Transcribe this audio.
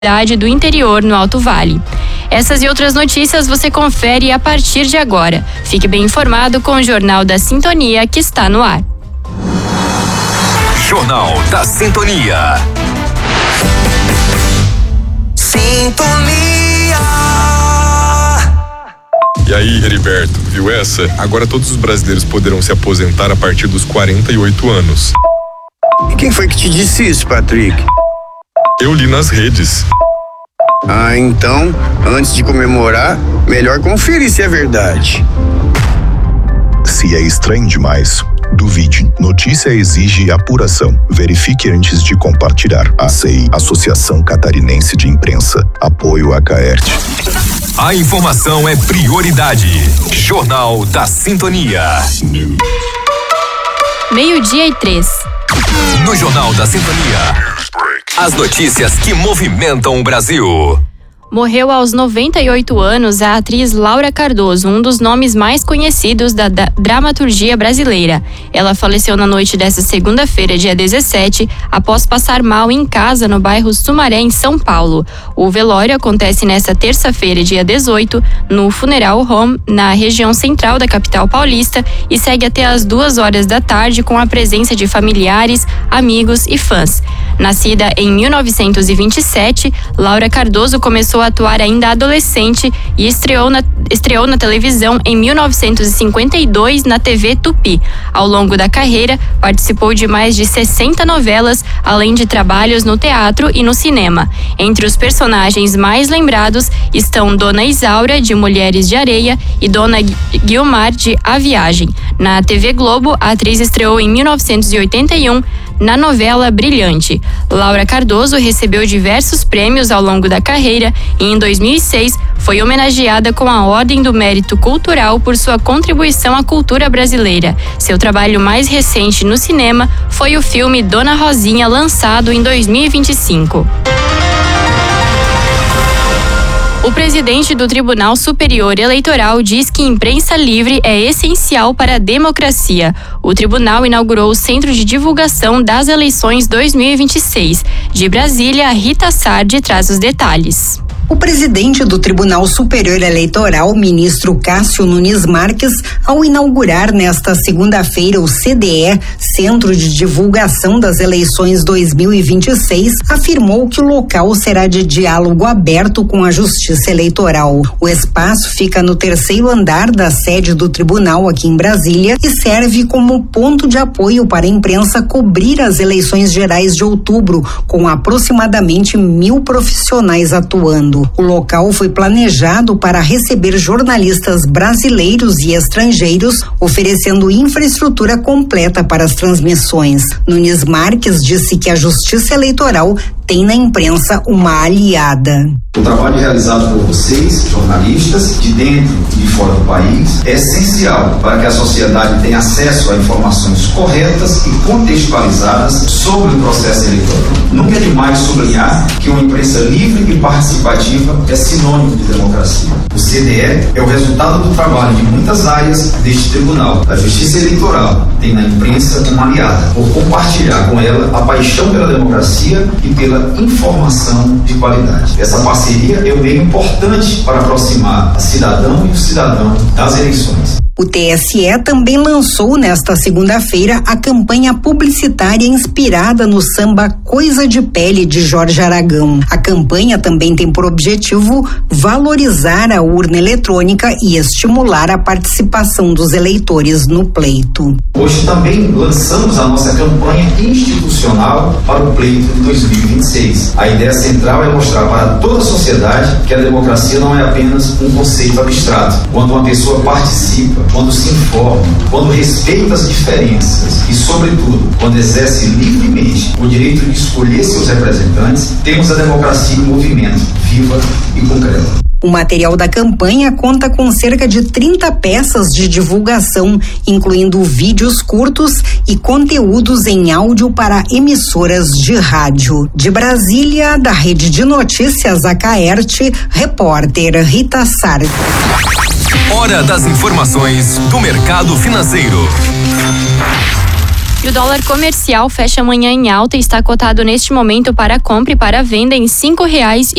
do interior no Alto Vale. Essas e outras notícias você confere a partir de agora. Fique bem informado com o Jornal da Sintonia que está no ar. Jornal da Sintonia. Sintonia. E aí, Heriberto, viu essa? Agora todos os brasileiros poderão se aposentar a partir dos 48 anos. E quem foi que te disse isso, Patrick? Eu li nas redes. Ah, então, antes de comemorar, melhor conferir se é verdade. Se é estranho demais, duvide. Notícia exige apuração. Verifique antes de compartilhar. ACI, Associação Catarinense de Imprensa. Apoio a Caert. A informação é prioridade. Jornal da Sintonia. 12:03. No Jornal da Sintonia, as notícias que movimentam o Brasil. Morreu aos 98 anos a atriz Laura Cardoso, um dos nomes mais conhecidos da dramaturgia brasileira. Ela faleceu na noite desta segunda-feira, dia 17, após passar mal em casa no bairro Sumaré, em São Paulo. O velório acontece nesta terça-feira, dia 18, no Funeral Home, na região central da capital paulista, e segue até às 2h da tarde com a presença de familiares, amigos e fãs. Nascida em 1927, Laura Cardoso começou a atuar ainda adolescente e estreou na televisão em 1952 na TV Tupi. Ao longo da carreira, participou de mais de 60 novelas, além de trabalhos no teatro e no cinema. Entre os personagens mais lembrados estão Dona Isaura, de Mulheres de Areia, e Dona Guiomar, de A Viagem. Na TV Globo, a atriz estreou em 1981 na novela Brilhante. Laura Cardoso recebeu diversos prêmios ao longo da carreira e em 2006 foi homenageada com a Ordem do Mérito Cultural por sua contribuição à cultura brasileira. Seu trabalho mais recente no cinema foi o filme Dona Rosinha, lançado em 2025. O presidente do Tribunal Superior Eleitoral diz que imprensa livre é essencial para a democracia. O tribunal inaugurou o Centro de Divulgação das Eleições 2026. De Brasília, Rita Sardi traz os detalhes. O presidente do Tribunal Superior Eleitoral, ministro Cássio Nunes Marques, ao inaugurar nesta segunda-feira o CDE, Centro de Divulgação das Eleições 2026, afirmou que o local será de diálogo aberto com a Justiça Eleitoral. O espaço fica no 3º andar da sede do tribunal aqui em Brasília e serve como ponto de apoio para a imprensa cobrir as eleições gerais de outubro, com aproximadamente 1.000 profissionais atuando. O local foi planejado para receber jornalistas brasileiros e estrangeiros, oferecendo infraestrutura completa para as transmissões. Nunes Marques disse que a Justiça Eleitoral tem na imprensa uma aliada. O trabalho realizado por vocês, jornalistas, de dentro e de fora do país, é essencial para que a sociedade tenha acesso a informações corretas e contextualizadas sobre o processo eleitoral. Nunca é demais sublinhar que uma imprensa livre e participativa é sinônimo de democracia. O CDE é o resultado do trabalho de muitas áreas deste tribunal. A Justiça Eleitoral tem na imprensa uma aliada, por compartilhar com ela a paixão pela democracia e pela informação de qualidade. Essa parceria é um meio importante para aproximar a cidadão e o cidadão das eleições. O TSE também lançou nesta segunda-feira a campanha publicitária inspirada no samba Coisa de Pele, de Jorge Aragão. A campanha também tem por objetivo valorizar a urna eletrônica e estimular a participação dos eleitores no pleito. Hoje também lançamos a nossa campanha institucional para o pleito de 2026. A ideia central é mostrar para toda a sociedade que a democracia não é apenas um conceito abstrato. Quando uma pessoa participa, quando se informa, quando respeita as diferenças e, sobretudo, quando exerce livremente o direito de escolher seus representantes, temos a democracia em movimento, viva e concreta. O material da campanha conta com cerca de 30 peças de divulgação, incluindo vídeos curtos e conteúdos em áudio para emissoras de rádio. De Brasília, da Rede de Notícias Acaerte, repórter Rita Sardi. Hora das informações do mercado financeiro. E o dólar comercial fecha amanhã em alta e está cotado neste momento para compra e para venda em R$ 5,00